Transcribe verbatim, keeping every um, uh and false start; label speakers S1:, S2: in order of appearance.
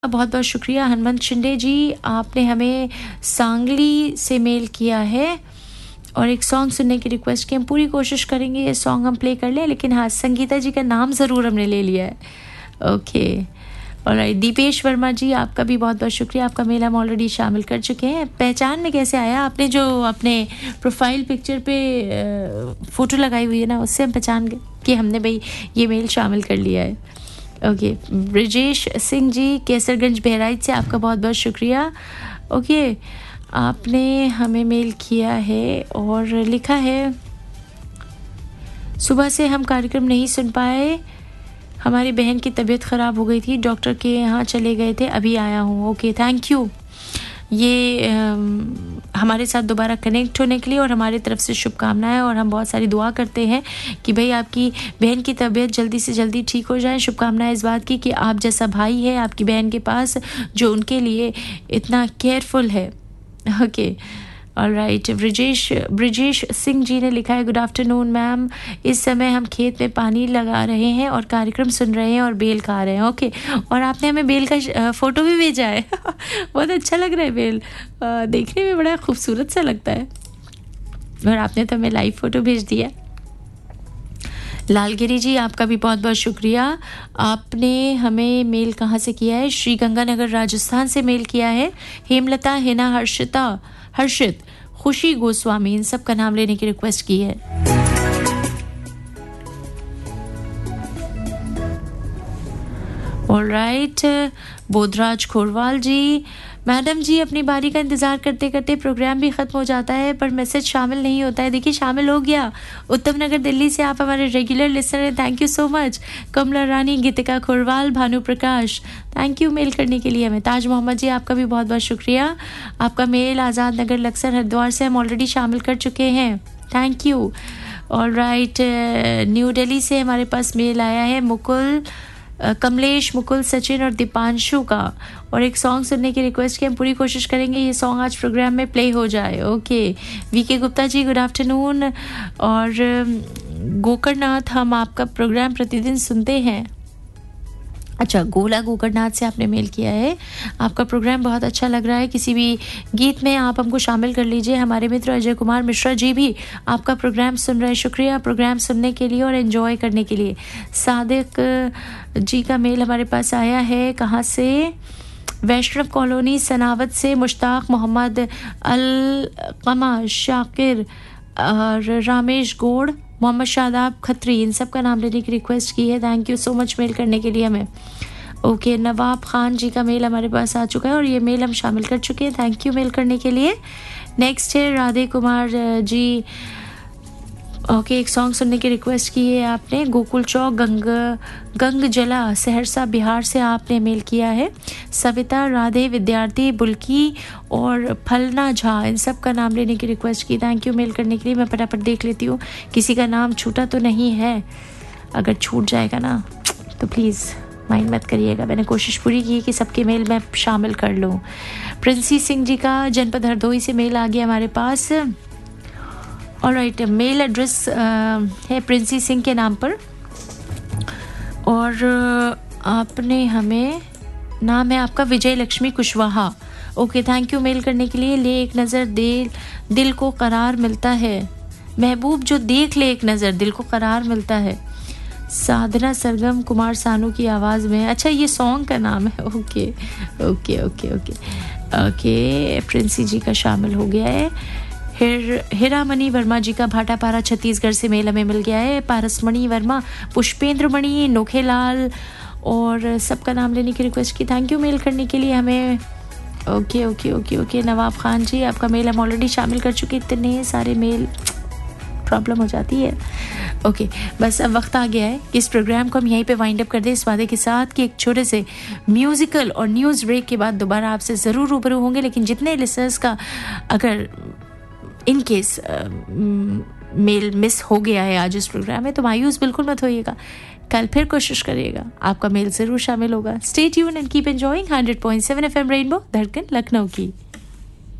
S1: बहुत बहुत शुक्रिया हनुमंत शिंदे जी, आपने हमें सांगली से मेल किया है और एक सॉन्ग सुनने की रिक्वेस्ट की। हम पूरी कोशिश करेंगे ये सॉन्ग हम प्ले कर लें, लेकिन हाँ, संगीता जी का नाम ज़रूर हमने ले लिया है। ओके ऑलराइट, दीपेश वर्मा जी, आपका भी बहुत बहुत शुक्रिया, आपका मेल हम ऑलरेडी शामिल कर चुके हैं। पहचान में कैसे आया? आपने जो अपने प्रोफाइल पिक्चर पे फ़ोटो लगाई हुई है ना, उससे हम पहचान गए कि हमने भाई ये मेल शामिल कर लिया है। Okay okay. ब्रिजेश सिंह जी, केसरगंज बहराइच से, आपका बहुत बहुत शुक्रिया। Okay okay. आपने हमें मेल किया है और लिखा है, सुबह से हम कार्यक्रम नहीं सुन पाए, हमारी बहन की तबीयत ख़राब हो गई थी, डॉक्टर के यहाँ चले गए थे, अभी आया हूँ। ओके, थैंक यू ये आ, हमारे साथ दोबारा कनेक्ट होने के लिए, और हमारी तरफ से शुभकामनाएं, और हम बहुत सारी दुआ करते हैं कि भाई आपकी बहन की तबीयत जल्दी से जल्दी ठीक हो जाए। शुभकामनाएं इस बात की कि आप जैसा भाई है आपकी बहन के पास जो उनके लिए इतना केयरफुल है। ओके ऑलराइट, ब्रिजेश ब्रिजेश सिंह जी ने लिखा है, गुड आफ्टरनून मैम, इस समय हम खेत में पानी लगा रहे हैं और कार्यक्रम सुन रहे हैं और बेल खा रहे हैं। Okay okay. और आपने हमें बेल का फ़ोटो भी भेजा है बहुत अच्छा लग रहा है बेल, देखने में बड़ा खूबसूरत सा लगता है, और आपने तो हमें लाइव फ़ोटो भेज दिया। लालगिरी जी, आपका भी बहुत बहुत शुक्रिया, आपने हमें मेल कहाँ से किया है? श्री गंगानगर राजस्थान से मेल किया है। हेमलता, हिना, हर्षिता, हर्षित, खुशी गोस्वामी, इन सब का नाम लेने की रिक्वेस्ट की है। ऑलराइट, बोधराज खोरवाल जी, मैडम जी अपनी बारी का इंतज़ार करते करते प्रोग्राम भी ख़त्म हो जाता है पर मैसेज शामिल नहीं होता है। देखिए शामिल हो गया, उत्तम नगर दिल्ली से आप हमारे रेगुलर लिसनर हैं, thank you so much. Kamala Rani, Geetika Khorwal, Bhanu Prakash, thank you mail करने के लिए हमें। ताज मोहम्मद जी, आपका भी बहुत बहुत शुक्रिया, आपका मेल आज़ाद नगर लक्सर हरिद्वार से हम ऑलरेडी शामिल कर चुके हैं, thank you. Alright, new Delhi से हमारे पास मेल आया है, मुकुल, कमलेश, मुकुल, सचिन और दीपांशु का, और एक सॉन्ग सुनने की रिक्वेस्ट की। हम पूरी कोशिश करेंगे ये सॉन्ग आज प्रोग्राम में प्ले हो जाए। Okay, VK Gupta ji, good afternoon, और गोकर्णनाथ, हम आपका प्रोग्राम प्रतिदिन सुनते हैं। अच्छा, गोला गोकर्णनाथ से आपने मेल किया है, आपका प्रोग्राम बहुत अच्छा लग रहा है, किसी भी गीत में आप हमको शामिल कर लीजिए। हमारे मित्र अजय कुमार मिश्रा जी भी आपका प्रोग्राम सुन रहे हैं, शुक्रिया प्रोग्राम सुनने के लिए और एंजॉय करने के लिए। सादिक जी का मेल हमारे पास आया है, कहाँ से? वैष्णव कॉलोनी सनावत से, मुश्ताक मोहम्मद, अलकमा, शाकिर और रामेश गौड़, मोहम्मद शादाब खत्री, इन सब का नाम लेने की रिक्वेस्ट की है, thank you so much mail करने के लिए हमें। ओके, नवाब खान जी का मेल हमारे पास आ चुका है और ये मेल हम शामिल कर चुके हैं, थैंक यू मेल करने के लिए। नेक्स्ट है राधे कुमार जी, ओके, एक सॉन्ग सुनने की रिक्वेस्ट की है आपने। गोकुल चौक, गंग गंग जला, सहरसा बिहार से आपने मेल किया है। सविता, राधे, विद्यार्थी, बुल्की और फलना झा, इन सब का नाम लेने की रिक्वेस्ट की, थैंक यू मेल करने के लिए। मैं फटाफट देख लेती हूँ किसी का नाम छूटा तो नहीं है, अगर छूट जाएगा ना तो प्लीज़ माइंड मत करिएगा, मैंने कोशिश पूरी की कि सबके मेल मैं शामिल कर लूँ। प्रिंसी सिंह जी का जनपद हरदोई से मेल आ गया हमारे पास। ऑलराइट, मेल एड्रेस है प्रिंसी सिंह के नाम पर, और आपने हमें, नाम है आपका विजय Lakshmi Kushwaha. Okay, thank you mail करने के लिए। ले एक नज़र दिल दिल को करार मिलता है, महबूब जो देख ले एक नज़र दिल को करार मिलता है। साधना सरगम कुमार सानू की आवाज़ में, अच्छा ये सॉन्ग का नाम है। Okay okay okay okay okay, Princy जी का शामिल हो गया है। हिर हिरामणि वर्मा जी का भाटापारा छत्तीसगढ़ से मेल हमें मिल गया है। पारसमणि वर्मा, पुष्पेंद्र मणि, नोखेलाल, और सबका नाम लेने की रिक्वेस्ट की, थैंक यू मेल करने के लिए हमें। ओके ओके ओके ओके, नवाब खान जी, आपका मेल हम ऑलरेडी शामिल कर चुके, इतने सारे मेल प्रॉब्लम हो जाती है। ओके बस अब वक्त आ गया है कि इस प्रोग्राम को हम यहीं पे वाइंड अप कर दें, इस वादे के साथ कि एक छोटे से म्यूजिकल और न्यूज़ ब्रेक के बाद दोबारा आपसे ज़रूर रूबरू होंगे। लेकिन जितने लिसनर्स का अगर इन केस मेल मिस हो गया है आज इस प्रोग्राम में, तो मायूस बिल्कुल मत होइएगा, कल फिर कोशिश करिएगा, आपका मेल ज़रूर शामिल होगा। Stay tuned and keep enjoying hundred point seven F M rainbow, धड़कन लखनऊ की।